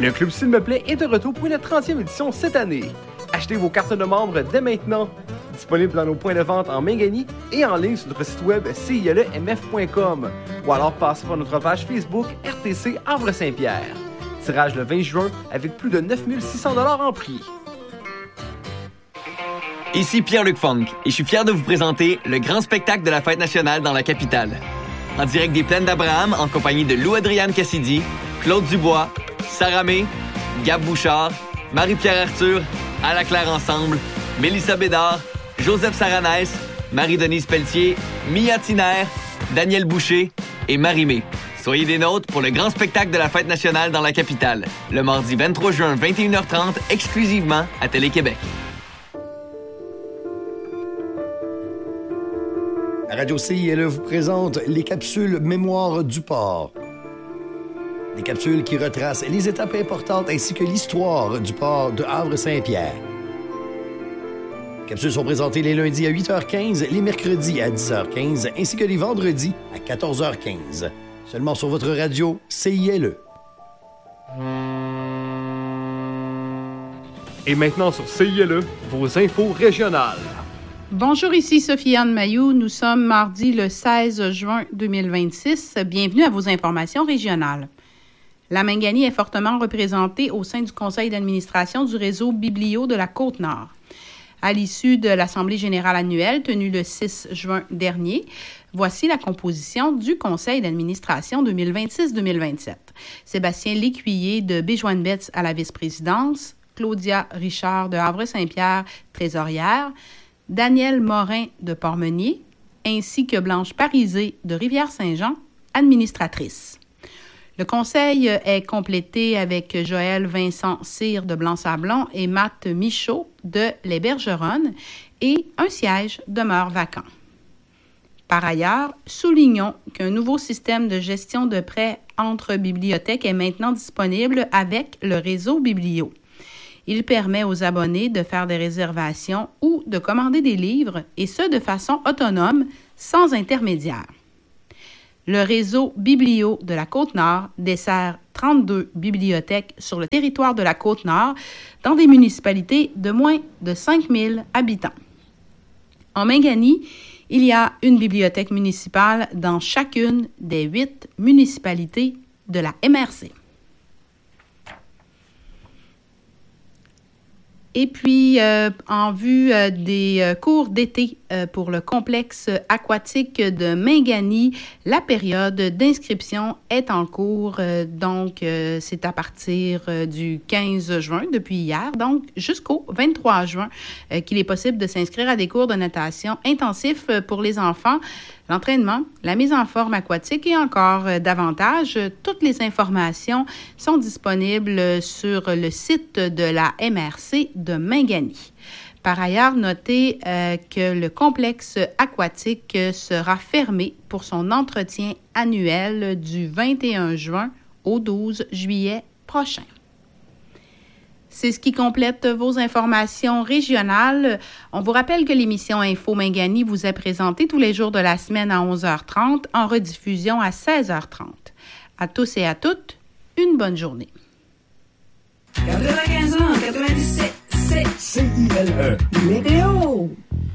Le Club S'il me plaît est de retour pour une 30e édition cette année. Achetez vos cartes de membres dès maintenant. Disponible dans nos points de vente en Mingani et en ligne sur notre site web cilemf.com ou alors passez par notre page Facebook RTC Havre-Saint-Pierre. Tirage le 20 juin avec plus de 9 600 $ en prix. Ici Pierre-Luc Funk et je suis fier de vous présenter le grand spectacle de la Fête nationale dans la capitale. En direct des Plaines d'Abraham en compagnie de Lou-Adrienne Cassidy, Claude Dubois, Sarah May, Gab Bouchard, Marie-Pierre Arthur, À la Claire Ensemble, Mélissa Bédard, Joseph Saranès, Marie-Denise Pelletier, Mia Tiner, Daniel Boucher et Marie-Mé. Soyez des nôtres pour le grand spectacle de la Fête nationale dans la capitale, le mardi 23 juin, 21h30, exclusivement à Télé-Québec. Radio CILE vous présente les capsules Mémoire du port. Des capsules qui retracent les étapes importantes ainsi que l'histoire du port de Havre-Saint-Pierre. Les capsules sont présentées les lundis à 8h15, les mercredis à 10h15 ainsi que les vendredis à 14h15. Seulement sur votre radio CILE. Et maintenant sur CILE, vos infos régionales. Bonjour, ici Sophie-Anne Mailloux. Nous sommes mardi le 16 juin 2026. Bienvenue à vos informations régionales. La Mingani est fortement représentée au sein du conseil d'administration du réseau Biblio de la Côte-Nord. À l'issue de l'Assemblée générale annuelle tenue le 6 juin dernier, voici la composition du conseil d'administration 2026-2027. Sébastien Lécuyer de Béjoine-Betz à la vice-présidence, Claudia Richard de Havre-Saint-Pierre, trésorière, Daniel Morin de Portmeunier, ainsi que Blanche Parisé de Rivière-Saint-Jean, administratrice. Le conseil est complété avec Joël Vincent Cyr de Blanc-Sablon et Matt Michaud de Les Bergeronnes et un siège demeure vacant. Par ailleurs, soulignons qu'un nouveau système de gestion de prêts entre bibliothèques est maintenant disponible avec le réseau Biblio. Il permet aux abonnés de faire des réservations ou de commander des livres, et ce de façon autonome, sans intermédiaire. Le réseau Biblio de la Côte-Nord dessert 32 bibliothèques sur le territoire de la Côte-Nord dans des municipalités de moins de 5 000 habitants. En Mingani, il y a une bibliothèque municipale dans chacune des 8 municipalités de la MRC. Et puis, en vue des cours d'été pour le complexe aquatique de Mingani, la période d'inscription est en cours. Donc, c'est à partir du 15 juin, depuis hier, donc jusqu'au 23 juin, qu'il est possible de s'inscrire à des cours de natation intensifs pour les enfants, l'entraînement, la mise en forme aquatique et encore davantage. Toutes les informations sont disponibles sur le site de la MRC de Mingani. Par ailleurs, notez que le complexe aquatique sera fermé pour son entretien annuel du 21 juin au 12 juillet prochain. C'est ce qui complète vos informations régionales. On vous rappelle que l'émission Info Mingani vous est présentée tous les jours de la semaine à 11h30, en rediffusion à 16h30. À tous et à toutes, une bonne journée. 95 ans, 97, c'est CILE. Météo!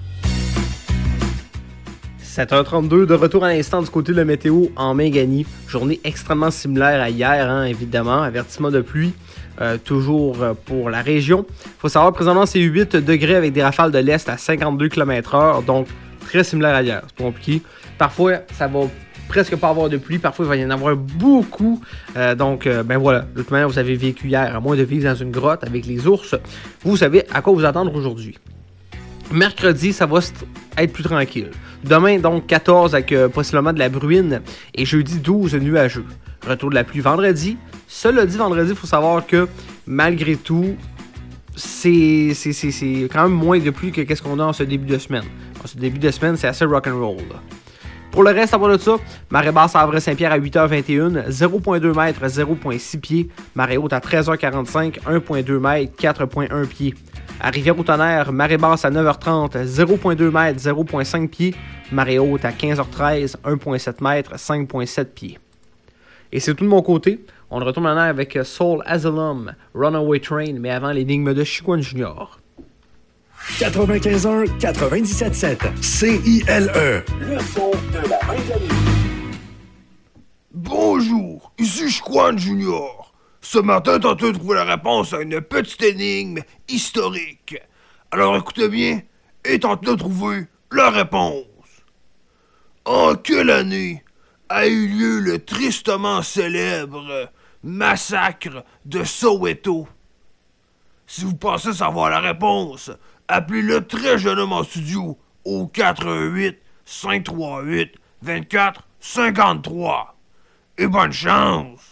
7h32, de retour à l'instant du côté de la météo en Mingani. Journée extrêmement similaire à hier, évidemment. Avertissement de pluie, toujours pour la région. Il faut savoir, présentement, c'est 8 degrés avec des rafales de l'Est à 52 km/h. Donc, très similaire à hier. C'est pas compliqué. Parfois, ça va presque pas avoir de pluie. Parfois, il va y en avoir beaucoup. Donc, voilà. De toute manière, vous avez vécu hier, à moins de vivre dans une grotte avec les ours. Vous savez à quoi vous attendre aujourd'hui. Mercredi, ça va être plus tranquille. Demain, donc, 14 avec possiblement de la bruine. Et jeudi, 12 nuageux. Retour de la pluie vendredi. Cela dit, vendredi, il faut savoir que, malgré tout, c'est quand même moins de pluie que qu'est-ce qu'on a en ce début de semaine. En ce début de semaine, c'est assez rock'n'roll. Pour le reste, à part de ça, marée basse à Havre-Saint-Pierre à 8h21, 0.2 m, 0.6 pieds. Marée haute à 13h45, 1.2 m, 4.1 pieds. À Rivière-au-Tonnerre, marée basse à 9h30, 0.2 m, 0.5 pieds. Marée haute à 15h13, 1.7 m, 5.7 pieds. Et c'est tout de mon côté. On retourne maintenant avec Soul Asylum, Runaway Train, mais avant l'énigme de Chicoine Junior. 95.1, 97.7, CILE. Le son de la Manganée. Bonjour, ici Chicoine Junior. Ce matin, tentez de trouver la réponse à une petite énigme historique. Alors écoutez bien et tentez de trouver la réponse. En quelle année a eu lieu le tristement célèbre massacre de Soweto? Si vous pensez savoir la réponse, appelez le très jeune homme en studio au 418 538 24 53. Et bonne chance!